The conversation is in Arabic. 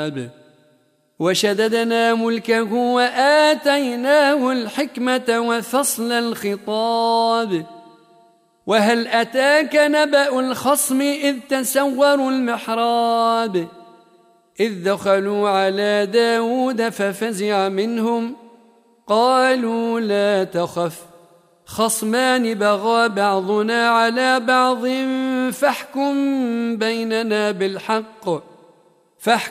وشددنا ملكه وآتيناه الحكمة وفصل الخطاب وهل أتاك نبأ الخصم إذ تسوروا المحراب إذ دخلوا على داود ففزع منهم قالوا لا تخف خصمان بغى بعضنا على بعض فاحكم